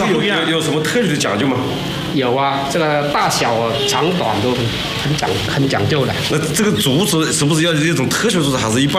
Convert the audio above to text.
它有什么特别的讲究吗？ 有啊，这个大小长短都很讲究的。 那这个竹子是不是要一种特殊竹子，还是一般